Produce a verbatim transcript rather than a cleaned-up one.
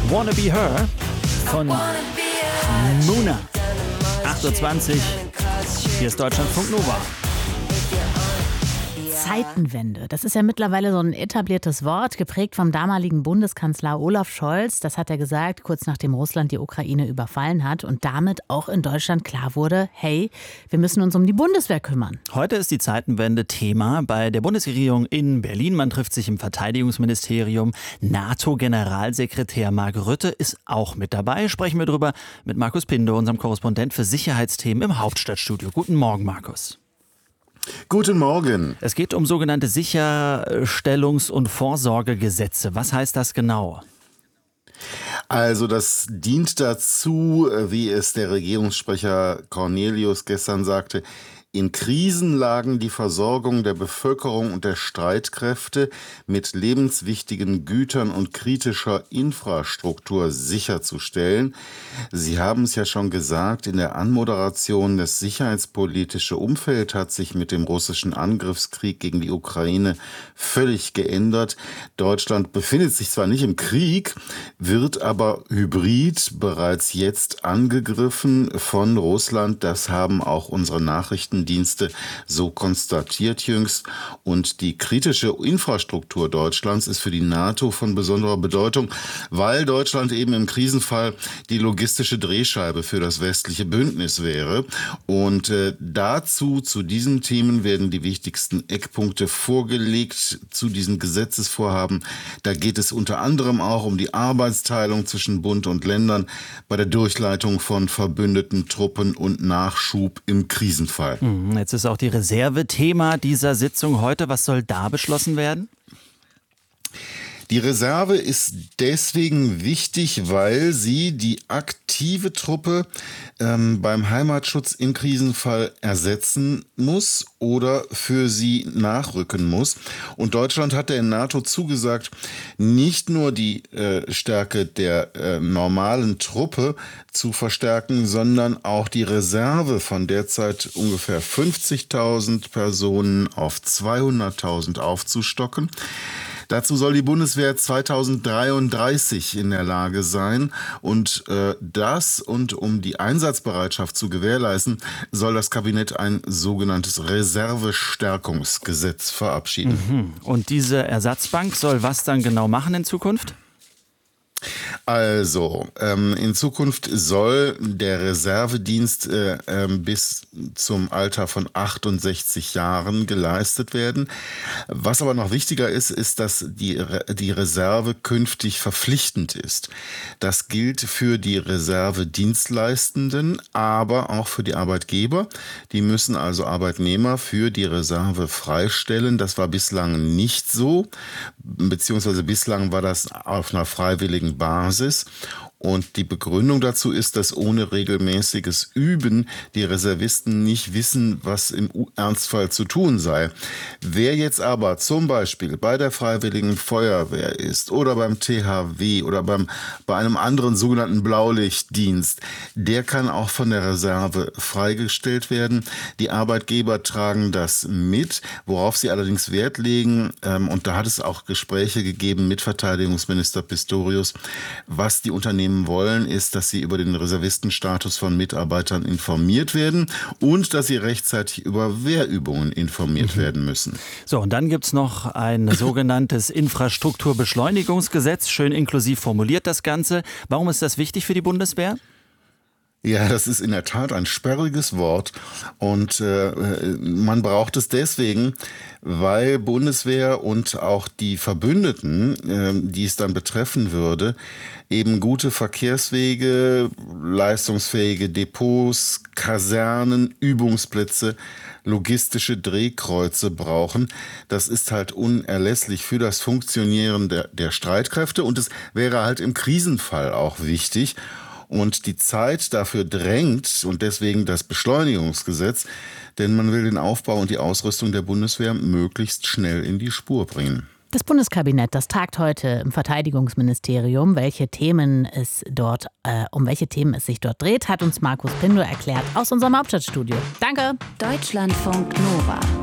Wanna Be Her von Muna. acht Uhr zwanzig, hier ist Deutschlandfunk Nova. Zeitenwende, das ist ja mittlerweile so ein etabliertes Wort, geprägt vom damaligen Bundeskanzler Olaf Scholz. Das hat er gesagt, kurz nachdem Russland die Ukraine überfallen hat und damit auch in Deutschland klar wurde, hey, wir müssen uns um die Bundeswehr kümmern. Heute ist die Zeitenwende Thema bei der Bundesregierung in Berlin. Man trifft sich im Verteidigungsministerium. NATO-Generalsekretär Mark Rutte ist auch mit dabei. Sprechen wir drüber mit Markus Pindo, unserem Korrespondent für Sicherheitsthemen im Hauptstadtstudio. Guten Morgen, Markus. Guten Morgen. Es geht um sogenannte Sicherstellungs- und Vorsorgegesetze. Was heißt das genau? Also das dient dazu, wie es der Regierungssprecher Cornelius gestern sagte, in Krisenlagen die Versorgung der Bevölkerung und der Streitkräfte mit lebenswichtigen Gütern und kritischer Infrastruktur sicherzustellen. Sie haben es ja schon gesagt, in der Anmoderation, das sicherheitspolitische Umfeld hat sich mit dem russischen Angriffskrieg gegen die Ukraine völlig geändert. Deutschland befindet sich zwar nicht im Krieg, wird aber hybrid bereits jetzt angegriffen von Russland. Das haben auch unsere Nachrichten Dienste so konstatiert jüngst. Und die kritische Infrastruktur Deutschlands ist für die NATO von besonderer Bedeutung, weil Deutschland eben im Krisenfall die logistische Drehscheibe für das westliche Bündnis wäre. Und äh, dazu, zu diesen Themen werden die wichtigsten Eckpunkte vorgelegt zu diesen Gesetzesvorhaben. Da geht es unter anderem auch um die Arbeitsteilung zwischen Bund und Ländern bei der Durchleitung von verbündeten Truppen und Nachschub im Krisenfall. Jetzt ist auch die Reserve Thema dieser Sitzung heute. Was soll da beschlossen werden? Die Reserve ist deswegen wichtig, weil sie die aktive Truppe ähm, beim Heimatschutz im Krisenfall ersetzen muss oder für sie nachrücken muss. Und Deutschland hat der NATO zugesagt, nicht nur die äh, Stärke der äh, normalen Truppe zu verstärken, sondern auch die Reserve von derzeit ungefähr fünfzigtausend Personen auf zweihunderttausend aufzustocken. Dazu soll die Bundeswehr zweitausenddreiunddreißig in der Lage sein und äh, das und um die Einsatzbereitschaft zu gewährleisten, soll das Kabinett ein sogenanntes Reservestärkungsgesetz verabschieden. Mhm. Und diese Ersatzbank soll was dann genau machen in Zukunft? Also, ähm, in Zukunft soll der Reservedienst äh, äh, bis zum Alter von achtundsechzig Jahren geleistet werden. Was aber noch wichtiger ist, ist, dass die, Re- die Reserve künftig verpflichtend ist. Das gilt für die Reservedienstleistenden, aber auch für die Arbeitgeber. Die müssen also Arbeitnehmer für die Reserve freistellen. Das war bislang nicht so, beziehungsweise bislang war das auf einer freiwilligen Basis. Und die Begründung dazu ist, dass ohne regelmäßiges Üben die Reservisten nicht wissen, was im Ernstfall zu tun sei. Wer jetzt aber zum Beispiel bei der Freiwilligen Feuerwehr ist oder beim T H W oder beim, bei einem anderen sogenannten Blaulichtdienst, der kann auch von der Reserve freigestellt werden. Die Arbeitgeber tragen das mit, worauf sie allerdings Wert legen, ähm, und da hat es auch Gespräche gegeben mit Verteidigungsminister Pistorius, was die Unternehmen wollen, ist, dass sie über den Reservistenstatus von Mitarbeitern informiert werden und dass sie rechtzeitig über Wehrübungen informiert mhm. werden müssen. So, und dann gibt es noch ein sogenanntes Infrastrukturbeschleunigungsgesetz, schön inklusiv formuliert das Ganze. Warum ist das wichtig für die Bundeswehr? Ja, das ist in der Tat ein sperriges Wort und äh, man braucht es deswegen, weil Bundeswehr und auch die Verbündeten, äh, die es dann betreffen würde, eben gute Verkehrswege, leistungsfähige Depots, Kasernen, Übungsplätze, logistische Drehkreuze brauchen. Das ist halt unerlässlich für das Funktionieren der, der Streitkräfte und es wäre halt im Krisenfall auch wichtig. Und die Zeit dafür drängt und deswegen das Beschleunigungsgesetz, denn man will den Aufbau und die Ausrüstung der Bundeswehr möglichst schnell in die Spur bringen. Das Bundeskabinett, das tagt heute im Verteidigungsministerium. Welche Themen es dort, äh, um welche Themen es sich dort dreht, hat uns Markus Pindo erklärt aus unserem Hauptstadtstudio. Danke. Deutschlandfunk Nova.